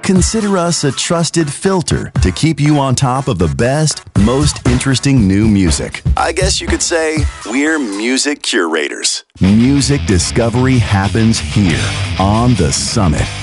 consider us a trusted filter to keep you on top of the best, most interesting new music. I guess you could say we're music curators. Music discovery happens here on The Summit.